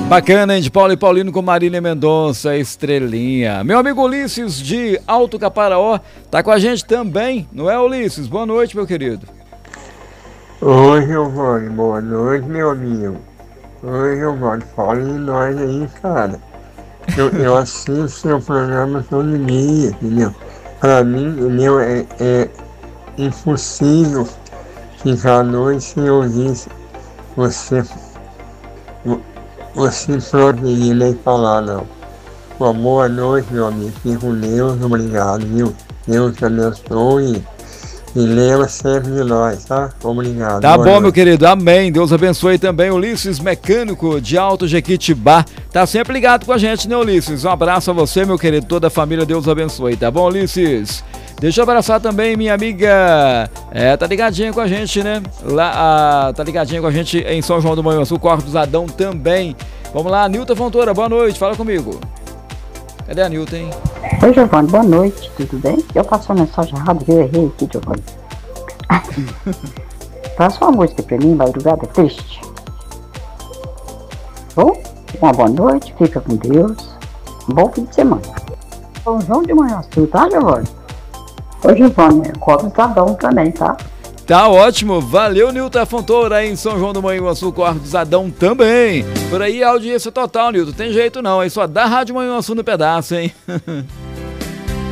Bacana, hein? De Paulo e Paulino com Marília Mendonça, Estrelinha. Meu amigo Ulisses de Alto Caparaó tá com a gente também, não é, Ulisses? Boa noite, meu querido. Oi, Giovanni, boa noite, meu amigo. Oi, Giovanni, fala em nós aí, cara. Eu assisto seu programa todo dia, entendeu? Pra mim, entendeu, é impossível ficar à noite sem ouvir você, você proteger nem falar, não. Uma boa noite, meu amigo. Fique com Deus, obrigado, viu? Deus te abençoe e lembra sempre de nós, tá? Obrigado. Tá boa bom, noite. meu querido. Amém. Deus abençoe também. Ulisses Mecânico de Alto Jequitibá. Tá sempre ligado com a gente, né, Ulisses? Um abraço a você, meu querido. Toda a família, Deus abençoe. Tá bom, Ulisses? Deixa eu abraçar também minha amiga. Tá ligadinha com a gente, né? Lá, tá ligadinha com a gente em São João do Manhuaçu, Corpo dos Adão também. Vamos lá, Nilton Fontoura, boa noite. Fala comigo. Cadê a Nilton, hein? Oi, Giovanni, boa noite, tudo bem? Eu passei uma mensagem errada que eu errei aqui, Giovanni. Faça uma música pra mim, Madrugada Triste. Bom, uma boa noite, fica com Deus. Um bom fim de semana. São João de Manhuaçu, tá, Giovanni? Ô, Giovanni, cobra Zadão também, tá? Tá ótimo, valeu, Nilton Fontoura aí em São João do Manhuaçu, Corpo dos Adão também. Por aí a audiência total, Nilton, tem jeito não, aí só dá Rádio Manhuaçu no pedaço, hein?